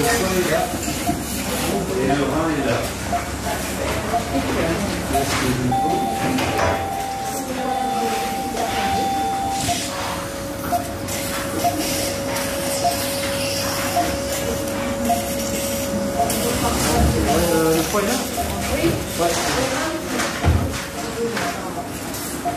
est là. Et le rein est là. Là, c'est le niveau. Le foie est là? Oui. Ouais.